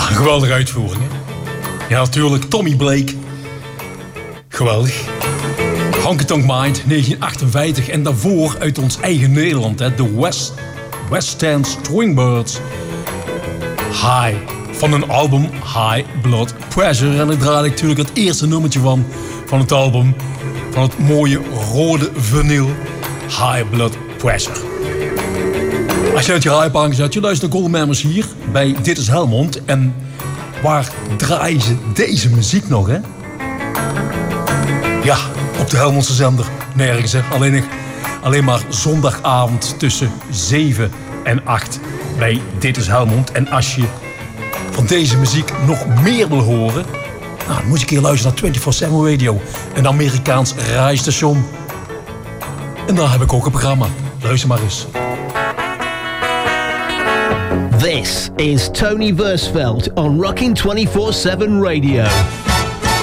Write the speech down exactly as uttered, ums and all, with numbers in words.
een geweldige uitvoering, hè? Ja, natuurlijk, Tommy Blake. Geweldig. Honky Tonk Mind, negentien achtenvijftig. En daarvoor uit ons eigen Nederland, hè? De West, West End Stringbirds. High. Van hun album High Blood Pressure. En daar draaide ik natuurlijk het eerste nummertje van. Van het album. Van het mooie rode vinyl. High Blood Pressure. Als je uit je radio hebt aangezet, je luistert naar Golden Memories hier bij Dit is Helmond. En waar draaien ze deze muziek nog, hè? Ja, op de Helmondse zender. Nergens, hè? Alleen, alleen maar zondagavond tussen zeven en acht bij Dit is Helmond. En als je van deze muziek nog meer wil horen, nou, dan moet je een keer luisteren naar vierentwintig zeven Radio. Een Amerikaans radiostation. En daar heb ik ook een programma. Luister maar eens. This is Tony Versfeld on Rockin' twenty-four seven Radio.